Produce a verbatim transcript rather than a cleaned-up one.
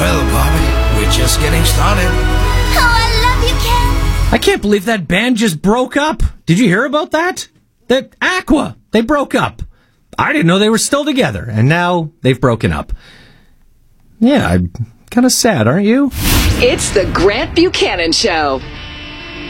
Well, Bobby, we're just getting started. Oh, I love you, Ken. I can't believe that band just broke up. Did you hear about that? That Aqua, they broke up. I didn't know they were still together, and now they've broken up. Yeah, I'm kind of sad, aren't you? It's the Grant Buchanan Show.